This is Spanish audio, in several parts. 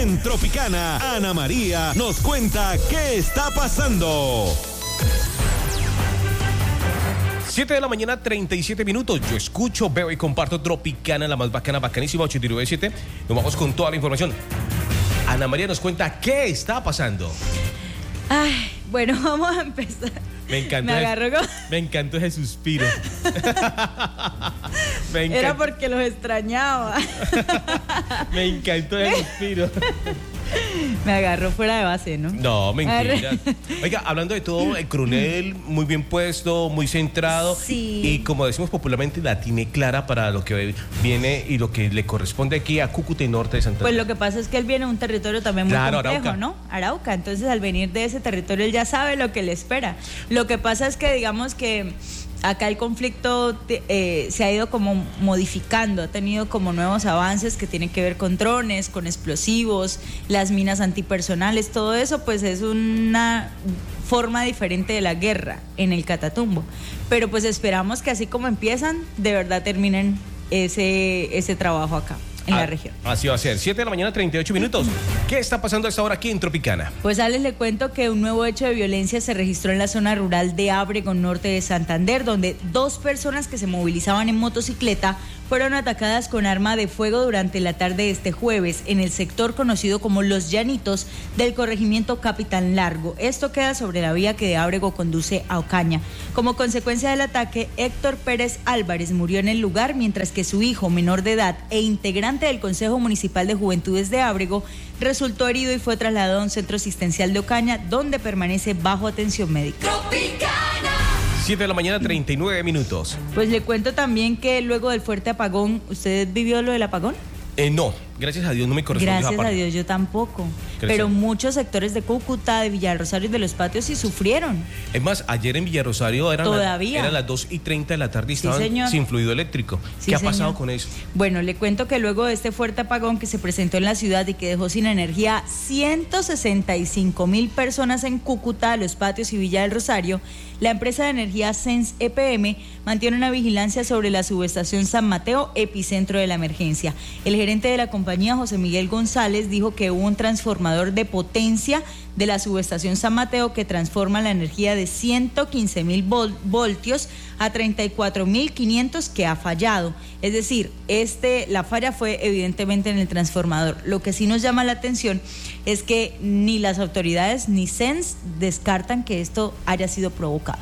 En Tropicana, Ana María nos cuenta qué está pasando. 7 de la mañana, 37 minutos. Yo escucho, veo y comparto Tropicana, la más bacana, bacanísima, 89.7. Nos vamos con toda la información. Ana María nos cuenta qué está pasando. Ay, bueno, vamos a empezar. Me encantó ese suspiro. Era porque los extrañaba. Me encantó ese suspiro. Me agarró fuera de base, ¿no? No, mentira. Oiga, hablando de todo, el coronel muy bien puesto, muy centrado. Sí. Y como decimos popularmente, la tiene clara para lo que viene y lo que le corresponde aquí a Cúcuta y Norte de Santander. Pues lo que pasa es que él viene de un territorio también muy complejo, Arauca. ¿No? Arauca. Entonces, al venir de ese territorio, él ya sabe lo que le espera. Lo que pasa es que, digamos que acá el conflicto se ha ido como modificando, ha tenido como nuevos avances que tienen que ver con drones, con explosivos, las minas antipersonales, todo eso pues es una forma diferente de la guerra en el Catatumbo. Pero pues esperamos que así como empiezan, de verdad terminen ese trabajo acá en la región. Así va a ser. 7 de la mañana, 38 minutos. ¿Qué está pasando a esta hora aquí en Tropicana? Pues Alex, le cuento que un nuevo hecho de violencia se registró en la zona rural de Ábrego, norte de Santander, donde 2 personas que se movilizaban en motocicleta fueron atacadas con arma de fuego durante la tarde de este jueves en el sector conocido como Los Llanitos del corregimiento Capitán Largo. Esto queda sobre la vía que de Ábrego conduce a Ocaña. Como consecuencia del ataque, Héctor Pérez Álvarez murió en el lugar, mientras que su hijo, menor de edad e integrante del Consejo Municipal de Juventudes de Ábrego, resultó herido y fue trasladado a un centro asistencial de Ocaña, donde permanece bajo atención médica. Tropicana. 7 de la mañana, 39 minutos. Pues le cuento también que luego del fuerte apagón, ¿usted vivió lo del apagón? No, gracias a Dios no me correspondió. Gracias a Dios yo tampoco. Pero muchos sectores de Cúcuta, de Villarrosario y de Los Patios sí sufrieron. Es más, ayer en Villarrosario eran las 2:30 de la tarde y estaban sin fluido eléctrico. Sí, ¿Qué ha pasado con eso? Bueno, le cuento que luego de este fuerte apagón que se presentó en la ciudad y que dejó sin energía 165,000 personas en Cúcuta, Los Patios y Villa del Rosario, la empresa de energía Sens EPM mantiene una vigilancia sobre la subestación San Mateo, epicentro de la emergencia. El gerente de la compañía, José Miguel González, dijo que hubo un transformador de potencia de la subestación San Mateo que transforma la energía de 115,000 voltios a 34,500 que ha fallado. Es decir, la falla fue evidentemente en el transformador. Lo que sí nos llama la atención es que ni las autoridades ni SENS descartan que esto haya sido provocado.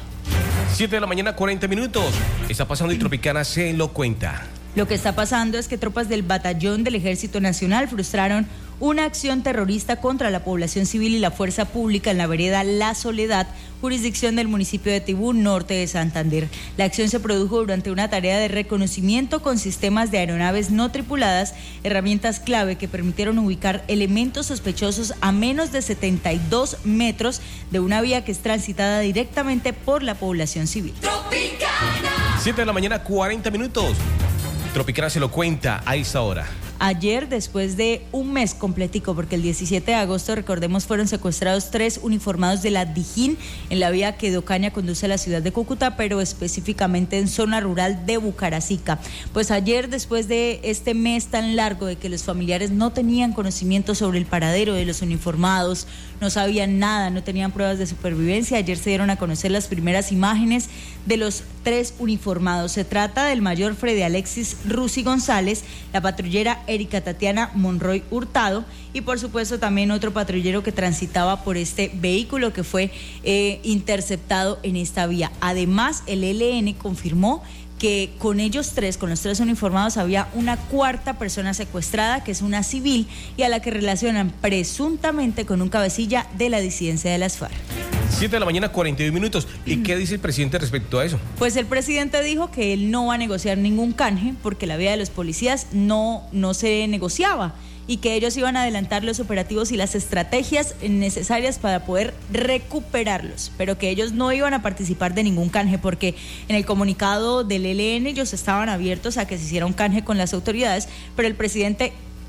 7 de la mañana, 40 minutos. Está pasando y Tropicana se lo cuenta. Lo que está pasando es que tropas del Batallón del Ejército Nacional frustraron una acción terrorista contra la población civil y la fuerza pública en la vereda La Soledad, jurisdicción del municipio de Tibú, norte de Santander. La acción se produjo durante una tarea de reconocimiento con sistemas de aeronaves no tripuladas, herramientas clave que permitieron ubicar elementos sospechosos a menos de 72 metros de una vía que es transitada directamente por la población civil. Tropicana. 7 de la mañana, 40 minutos. Tropicana se lo cuenta a esta hora. Ayer, después de un mes completico, porque el 17 de agosto, recordemos, fueron secuestrados 3 uniformados de la Dijín en la vía que de Ocaña conduce a la ciudad de Cúcuta, pero específicamente en zona rural de Bucaracica. Pues ayer, después de este mes tan largo de que los familiares no tenían conocimiento sobre el paradero de los uniformados, no sabían nada, no tenían pruebas de supervivencia, ayer se dieron a conocer las primeras imágenes de los 3 uniformados. Se trata del mayor Freddy Alexis Rusi González, la patrullera Erika Tatiana Monroy Hurtado y por supuesto también otro patrullero que transitaba por este vehículo que fue interceptado en esta vía. Además, el ELN confirmó que con ellos 3, con los 3 uniformados, había una 4ª persona secuestrada, que es una civil, y a la que relacionan presuntamente con un cabecilla de la disidencia de las FARC. 7 de la mañana, 42 minutos. ¿Y qué dice el presidente respecto a eso? Pues el presidente dijo que él no va a negociar ningún canje porque la vida de los policías no se negociaba y que ellos iban a adelantar los operativos y las estrategias necesarias para poder recuperarlos, pero que ellos no iban a participar de ningún canje porque en el comunicado del ELN ellos estaban abiertos a que se hiciera un canje con las autoridades, pero el presidente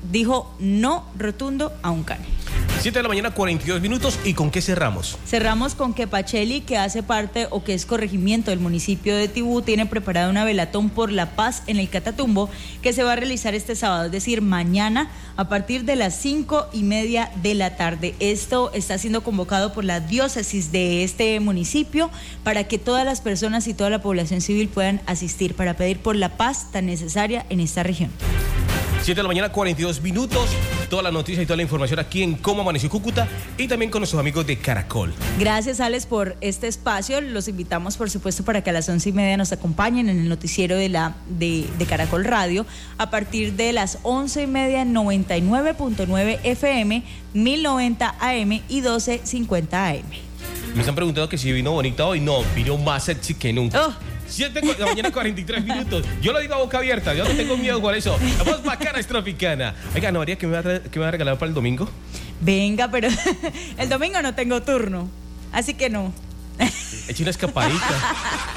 dijo no rotundo a un cane. 7 de la mañana, 42 minutos. ¿Y con qué cerramos? Cerramos con que Pacheli, que hace parte o que es corregimiento del municipio de Tibú, tiene preparada una velatón por la paz en el Catatumbo que se va a realizar este sábado, es decir, mañana a partir de las 5:30 de la tarde. Esto está siendo convocado por la diócesis de este municipio para que todas las personas y toda la población civil puedan asistir para pedir por la paz tan necesaria en esta región. 7 de la mañana, 42 minutos. Toda la noticia y toda la información aquí en Cómo Amaneció Cúcuta y también con nuestros amigos de Caracol. Gracias, Alex, por este espacio. Los invitamos, por supuesto, para que a las 11:30 nos acompañen en el noticiero de Caracol Radio a partir de las 11:30 en 99.9 FM, 1090 AM y 1250 AM. Me están preguntando que si vino bonita hoy. No, vino más sexy que nunca. Oh. 7 de la mañana, 43 minutos. Yo lo digo a boca abierta, yo no tengo miedo por eso. La voz bacana es tropicana. Oiga, Ana María, ¿qué me va a regalar para el domingo? Venga, pero el domingo no tengo turno, así que no. Eche una escapadita.